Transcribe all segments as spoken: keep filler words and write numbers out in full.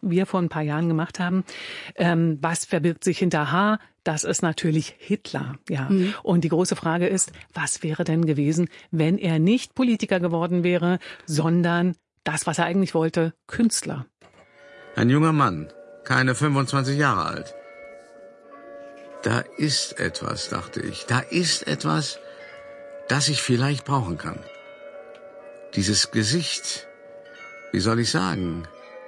wir vor ein paar Jahren gemacht haben. Ähm, was verbirgt sich hinter H? Das ist natürlich Hitler, ja. Mhm. Und die große Frage ist, was wäre denn gewesen, wenn er nicht Politiker geworden wäre, sondern das, was er eigentlich wollte, Künstler? Ein junger Mann, keine fünfundzwanzig Jahre alt. Da ist etwas, dachte ich. Da ist etwas, das ich vielleicht brauchen kann. Dieses Gesicht, wie soll ich sagen?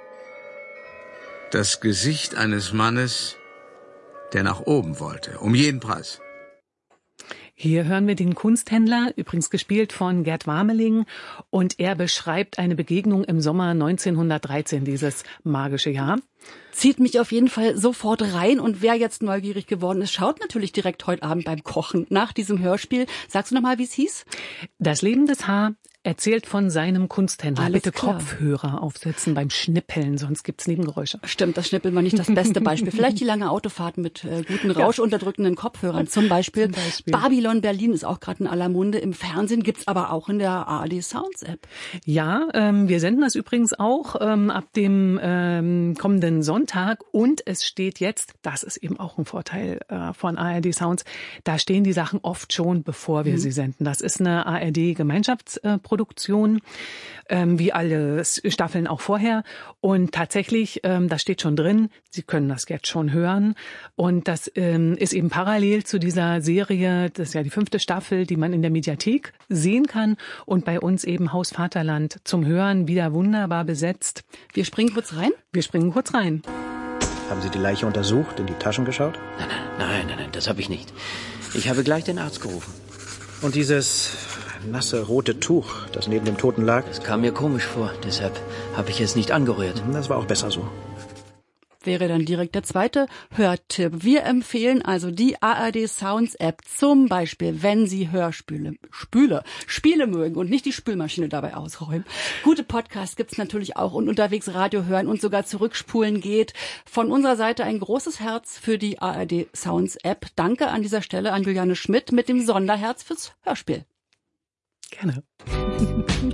Das Gesicht eines Mannes, der nach oben wollte, um jeden Preis. Hier hören wir den Kunsthändler, übrigens gespielt von Gerd Warmeling, und er beschreibt eine Begegnung im Sommer neunzehnhundertdreizehn, dieses magische Jahr. Zieht mich auf jeden Fall sofort rein, und wer jetzt neugierig geworden ist, schaut natürlich direkt heute Abend beim Kochen nach diesem Hörspiel. Sagst du nochmal, wie es hieß? Das Leben des H. erzählt von seinem Kunsthändler. Alles Bitte klar. Kopfhörer aufsetzen beim Schnippeln, sonst gibt's Nebengeräusche. Stimmt, das Schnippeln war nicht das beste Beispiel. Vielleicht die lange Autofahrt mit äh, guten rauschenunterdrückenden Kopfhörern zum Beispiel. Zum Beispiel. Babylon Berlin ist auch gerade in aller Munde. Im Fernsehen gibt's aber auch in der A R D Sounds App. Ja, ähm, wir senden das übrigens auch ähm, ab dem ähm, kommenden Sonntag, und es steht jetzt, das ist eben auch ein Vorteil äh, von A R D Sounds, da stehen die Sachen oft schon, bevor wir mhm. sie senden. Das ist eine A R D-Gemeinschaftsproduktion. Produktion, ähm, wie alle Staffeln auch vorher. Und tatsächlich, ähm, das steht schon drin, Sie können das jetzt schon hören. Und das ähm, ist eben parallel zu dieser Serie, das ist ja die fünfte Staffel, die man in der Mediathek sehen kann. Und bei uns eben Haus Vaterland zum Hören, wieder wunderbar besetzt. Wir springen kurz rein? Wir springen kurz rein. Haben Sie die Leiche untersucht, in die Taschen geschaut? Nein, nein, nein, nein, nein, das habe ich nicht. Ich habe gleich den Arzt gerufen. Und dieses nasse rote Tuch, das neben dem Toten lag? Das kam mir komisch vor, deshalb habe ich es nicht angerührt. Das war auch besser so. Wäre dann direkt der zweite Hörtipp. Wir empfehlen also die A R D Sounds App, zum Beispiel, wenn Sie Hörspiele, Spüle, Spiele mögen und nicht die Spülmaschine dabei ausräumen. Gute Podcasts gibt's natürlich auch, und unterwegs Radio hören und sogar zurückspulen geht. Von unserer Seite ein großes Herz für die A R D Sounds App. Danke an dieser Stelle an Juliane Schmidt mit dem Sonderherz fürs Hörspiel. Gerne.